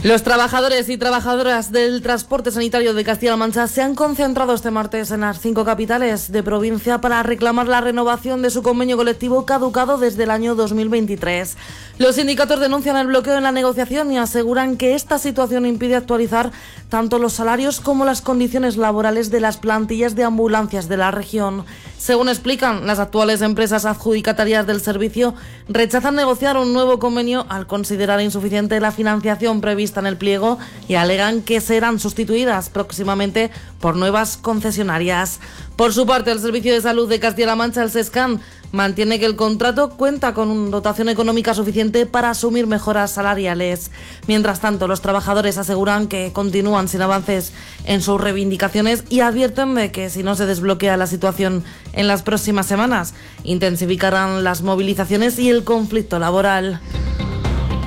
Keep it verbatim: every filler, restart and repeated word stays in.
Los trabajadores y trabajadoras del transporte sanitario de Castilla-La Mancha se han concentrado este martes en las cinco capitales de provincia para reclamar la renovación de su convenio colectivo caducado desde el año dos mil veintitrés. Los sindicatos denuncian el bloqueo en la negociación y aseguran que esta situación impide actualizar tanto los salarios como las condiciones laborales de las plantillas de ambulancias de la región. Según explican, las actuales empresas adjudicatarias del servicio rechazan negociar un nuevo convenio al considerar insuficiente la financiación prevista en el pliego y alegan que serán sustituidas próximamente por nuevas concesionarias. Por su parte, el Servicio de Salud de Castilla-La Mancha, el SESCAN, mantiene que el contrato cuenta con una dotación económica suficiente para asumir mejoras salariales. Mientras tanto, los trabajadores aseguran que continúan sin avances en sus reivindicaciones y advierten de que si no se desbloquea la situación en las próximas semanas, intensificarán las movilizaciones y el conflicto laboral.